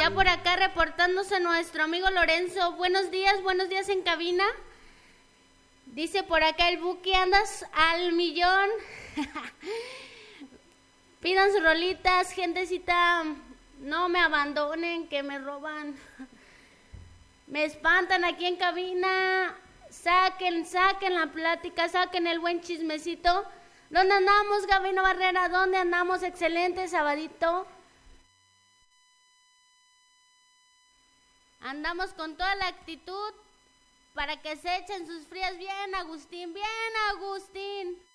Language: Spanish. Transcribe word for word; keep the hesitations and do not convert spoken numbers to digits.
Ya por acá reportándose nuestro amigo Lorenzo. Buenos días, buenos días en cabina. Dice por acá el Buki, andas al millón. Pidan sus rolitas, gentecita. No me abandonen, que me roban. Me espantan aquí en cabina. Saquen, saquen la plática, saquen el buen chismecito. ¿Dónde andamos, Gabino Barrera? ¿Dónde andamos? Excelente sabadito. Andamos con toda la actitud para que se echen sus frías bien, Agustín, bien, Agustín.